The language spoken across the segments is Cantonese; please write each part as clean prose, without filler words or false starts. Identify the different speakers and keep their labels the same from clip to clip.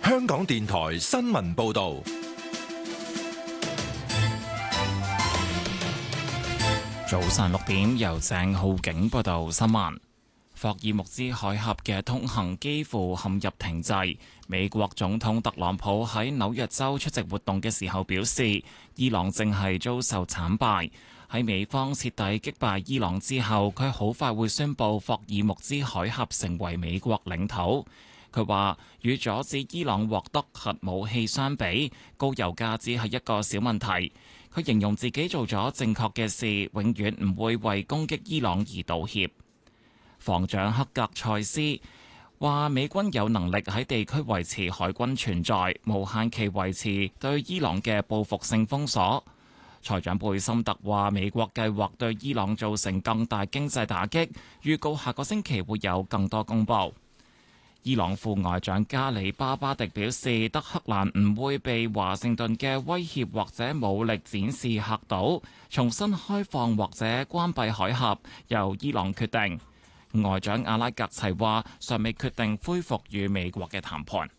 Speaker 1: 香港電台新聞報道。
Speaker 2: 早上6點，由鄭浩景報道新聞。霍爾木茲海峽嘅通行幾乎陷入停滯。美國總統特朗普喺紐約州出席活動嘅時候表示，伊朗正係遭受慘敗。喺美方徹底擊敗伊朗之後，佢好快會宣布霍爾木茲海峽成為美國領土。佢話，與阻止伊朗獲得核武器相比，高油價只係一個小問題。佢形容自己做咗正確嘅事，永遠唔會為攻擊伊朗而道歉。防長克格塞斯話，美軍有能力喺地區維持海軍存在，無限期維持對伊朗嘅報復性封鎖。財長貝森特話，美國計劃對伊朗造成更大經濟打擊，預告下個星期會有更多公佈。伊朗副外長加里巴巴迪表示，德黑蘭唔會被華盛頓嘅威脅或者武力展示嚇到，重新開放或者關閉海峽由伊朗決定。外長阿拉格齊話，尚未決定恢復與美國嘅談判。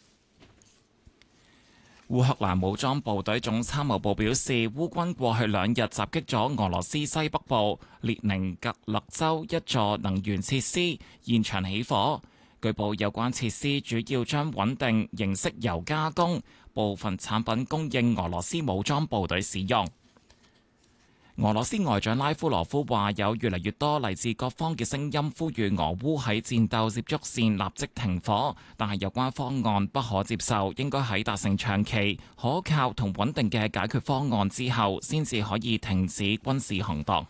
Speaker 2: 烏克蘭武裝部隊總參謀部表示，烏軍過去2日襲擊咗俄羅斯西北部列寧格勒州一座能源設施，現場起火。據報有關設施主要將穩定形式油加工，部分產品供應俄羅斯武裝部隊使用。俄羅斯外長拉夫羅夫話，有越嚟越多嚟自各方嘅聲音呼籲俄烏喺戰鬥接觸線立即停火，但係有關方案不可接受，應該喺達成長期、可靠同穩定嘅解決方案之後，先至可以停止軍事行動。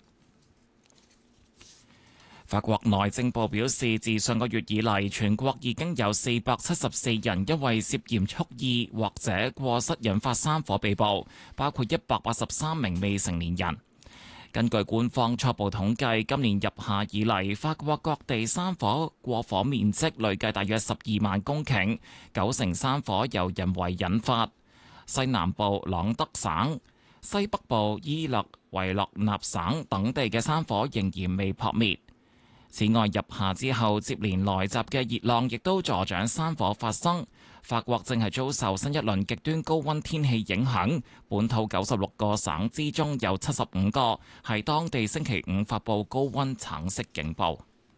Speaker 2: 法國內政部表示，自上個月以嚟，全國已經有474人因為涉嫌蓄意或者過失引發山火被捕，包括183名未成年人。根據官方初步統計，今年入夏以嚟，法國各地山火過火面積累計大約12萬公頃，90%山火由人為引發。西南部朗德省、西北部伊勒維勒納省等地嘅山火仍然未撲滅。此外，入夏之後接連來襲嘅熱浪亦都助長山火發生。法國正係遭受新一輪極端高溫天氣影響，本土96個省之中有75個係當地星期五發布高溫橙色警報。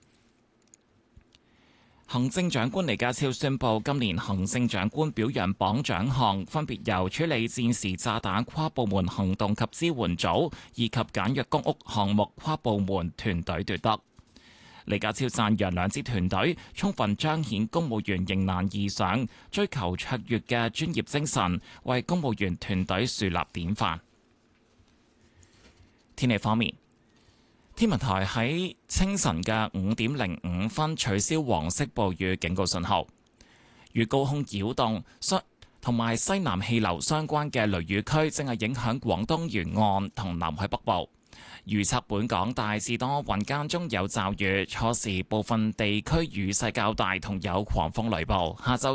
Speaker 2: 行政長官李家超宣布，今年行政長官表揚榜獎項分別由處理戰時炸彈跨部門行動及支援組以及簡約公屋項目跨部門團隊奪得。李家超讚揚兩支團隊充分彰顯公務員迎難而上、追求卓越嘅專業精神，為公務員團隊樹立典範。天氣方面，天文台喺清晨嘅5點05分取消黃色暴雨警告信號。與高空擾動同埋西南氣流相關嘅雷雨區正係影響廣東沿岸同南海北部。預測本港大致多雲，間中有驟雨，初時部分地區雨勢較大，同有狂風雷暴。下晝